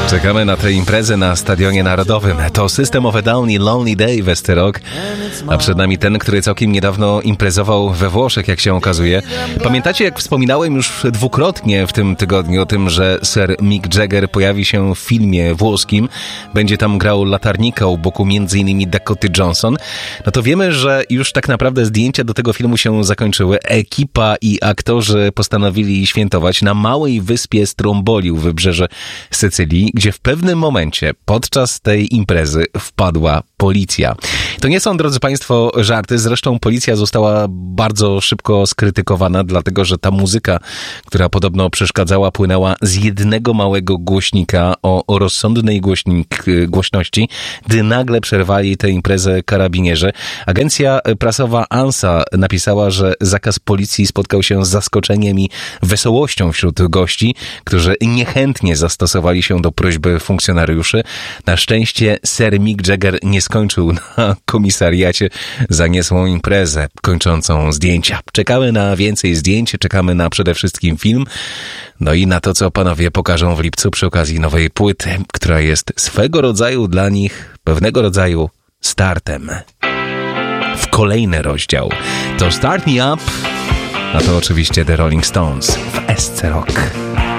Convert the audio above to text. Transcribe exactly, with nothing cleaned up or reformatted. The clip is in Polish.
Czekamy na tę imprezę na Stadionie Narodowym. To System of a Down i Lonely Day w Esty Rock. A przed nami ten, który całkiem niedawno imprezował we Włoszech, jak się okazuje. Pamiętacie, jak wspominałem już dwukrotnie w tym tygodniu o tym, że Sir Mick Jagger pojawi się w filmie włoskim. Będzie tam grał latarnika u boku między innymi Dakoty Johnson. No to wiemy, że już tak naprawdę zdjęcia do tego filmu się zakończyły. Ekipa i aktorzy postanowili świętować na małej wyspie Stromboli u wybrzeże Sycylii, gdzie w pewnym momencie podczas tej imprezy wpadła policja. To nie są, drodzy Państwo, żarty. Zresztą policja została bardzo szybko skrytykowana, dlatego że ta muzyka, która podobno przeszkadzała, płynęła z jednego małego głośnika o, o rozsądnej głośnik, głośności, gdy nagle przerwali tę imprezę karabinierzy. Agencja prasowa ANSA napisała, że zakaz policji spotkał się z zaskoczeniem i wesołością wśród gości, którzy niechętnie zastosowali się do prośby funkcjonariuszy. Na szczęście Sir Mick Jagger nie skończył na komisariacie za niezłą imprezę kończącą zdjęcia. Czekamy na więcej zdjęć, czekamy na przede wszystkim film, no i na to, co panowie pokażą w lipcu przy okazji nowej płyty, która jest swego rodzaju dla nich pewnego rodzaju startem w kolejny rozdział. To Start Me Up, a to oczywiście The Rolling Stones w Esce Rock.